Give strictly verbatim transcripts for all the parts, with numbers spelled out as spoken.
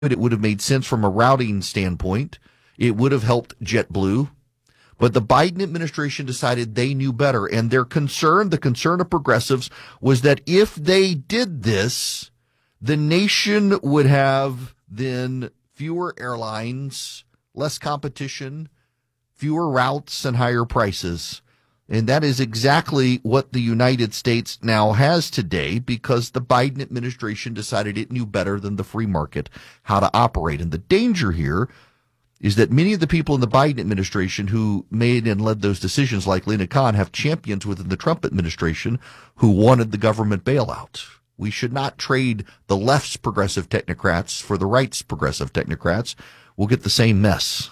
It would have made sense from a routing standpoint. It would have helped JetBlue. But the Biden administration decided they knew better. And their concern, the concern of progressives, was that if they did this, the nation would have then fewer airlines, less competition, fewer routes, and higher prices. And that is exactly what the United States now has today, because the Biden administration decided it knew better than the free market how to operate. And the danger here is that many of the people in the Biden administration who made and led those decisions, like Lina Khan, have champions within the Trump administration who wanted the government bailout. We should not trade the left's progressive technocrats for the right's progressive technocrats. We'll get the same mess.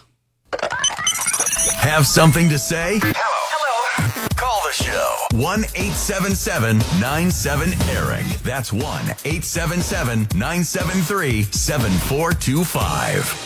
Have something to say? Hello. Hello. Call the show. one eight seven seven nine seven Eric. That's one eight seven seven nine seven three seven four two five.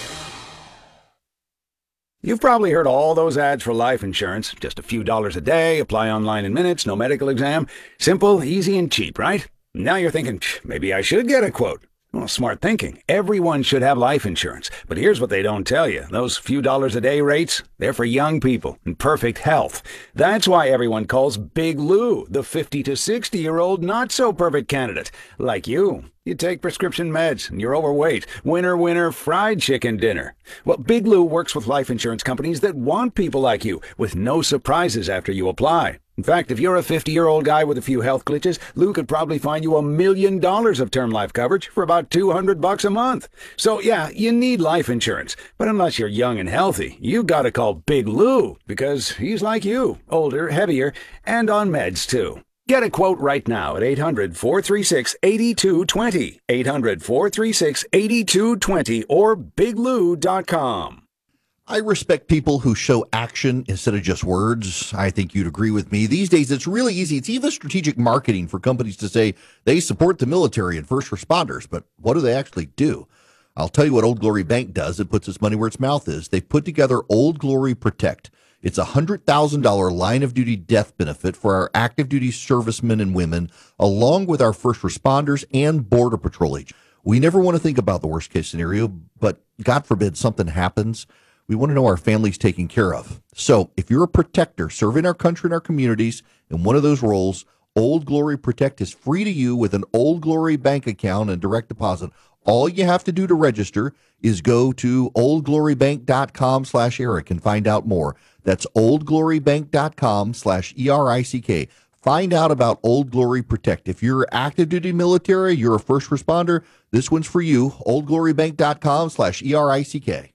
You've probably heard all those ads for life insurance. Just a few dollars a day, apply online in minutes, no medical exam. Simple, easy, and cheap, right? Now you're thinking, maybe I should get a quote. Well, smart thinking. Everyone should have life insurance. But here's what they don't tell you. Those few dollars a day rates, they're for young people in perfect health. That's why everyone calls Big Lou the fifty to sixty-year-old not-so-perfect candidate. Like you. You take prescription meds and you're overweight. Winner, winner, fried chicken dinner. Well, Big Lou works with life insurance companies that want people like you, with no surprises after you apply. In fact, if you're a fifty-year-old guy with a few health glitches, Lou could probably find you a million dollars of term life coverage for about two hundred bucks a month. So yeah, you need life insurance. But unless you're young and healthy, you gotta call Big Lou, because he's like you, older, heavier, and on meds too. Get a quote right now at eight hundred, four three six, eight two two zero, eight hundred, four three six, eight two two zero, or big lou dot com. I respect people who show action instead of just words. I think you'd agree with me. These days, it's really easy. It's even strategic marketing for companies to say they support the military and first responders, but what do they actually do? I'll tell you what Old Glory Bank does. It puts its money where its mouth is. They've put together Old Glory Protect. It's a one hundred thousand dollars line-of-duty death benefit for our active-duty servicemen and women, along with our first responders and Border Patrol agents. We never want to think about the worst-case scenario, but God forbid something happens. We want to know our family's taken care of. So if you're a protector serving our country and our communities in one of those roles, Old Glory Protect is free to you with an Old Glory bank account and direct deposit. All you have to do to register is go to oldglorybank.com slash Eric and find out more. That's oldglorybank.com slash E R I C K. Find out about Old Glory Protect. If you're active duty military, you're a first responder, this one's for you. oldglorybank.com slash E R I C K.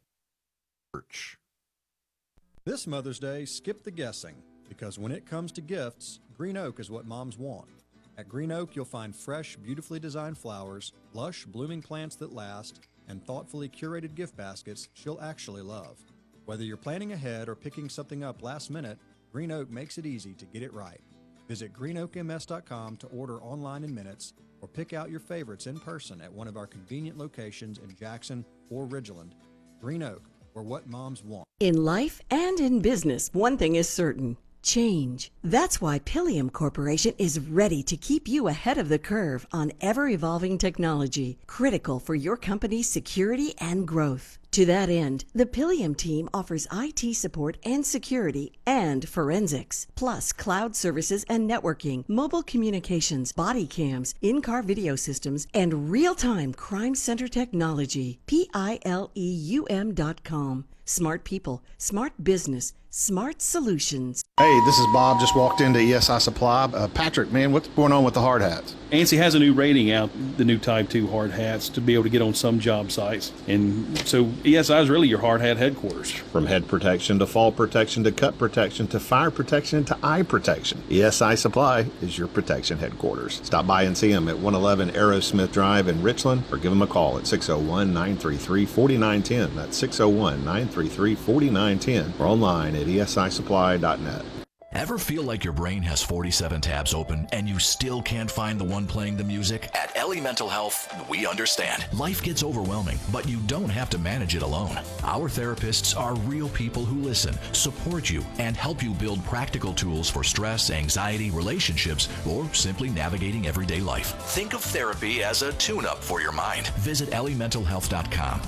This Mother's Day, skip the guessing, because when it comes to gifts, Green Oak is what moms want. At Green Oak, you'll find fresh, beautifully designed flowers, lush, blooming plants that last, and thoughtfully curated gift baskets she'll actually love. Whether you're planning ahead or picking something up last minute, Green Oak makes it easy to get it right. Visit green oak m s dot com to order online in minutes, or pick out your favorites in person at one of our convenient locations in Jackson or Ridgeland. Green Oak, where what moms want. In life and in business, one thing is certain: change. That's why Pilium Corporation is ready to keep you ahead of the curve on ever-evolving technology, critical for your company's security and growth. To that end, the Pilium team offers I T support and security and forensics, plus cloud services and networking, mobile communications, body cams, in-car video systems, and real-time crime center technology. P I L E U M dot com. Smart people, smart business, smart solutions. Hey, this is Bob. Just walked into E S I Supply. Uh, Patrick, man, what's going on with the hard hats? ANSI has a new rating out, the new Type two hard hats, to be able to get on some job sites. And so E S I is really your hard hat headquarters. From head protection to fall protection to cut protection to fire protection to eye protection, E S I Supply is your protection headquarters. Stop by and see them at one eleven Aerosmith Drive in Richland, or give them a call at six oh one, nine three three, four nine one zero. That's six oh one, nine three three, four nine one zero, or online at E S I supply dot net. Ever feel like your brain has forty-seven tabs open and you still can't find the one playing the music? At Ellie Mental Health, we understand. Life gets overwhelming, but you don't have to manage it alone. Our therapists are real people who listen, support you, and help you build practical tools for stress, anxiety, relationships, or simply navigating everyday life. Think of therapy as a tune-up for your mind. Visit ellie mental health dot com